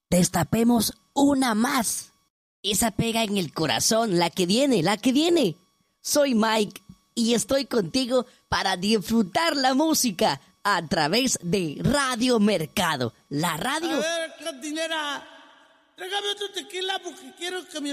Destapemos una más. Esa pega en el corazón, la que viene, la que viene. Soy Mike y estoy contigo para disfrutar la música a través de Radio Mercado. La radio. A ver, cantinera, tráigame otro tequila porque quiero que mi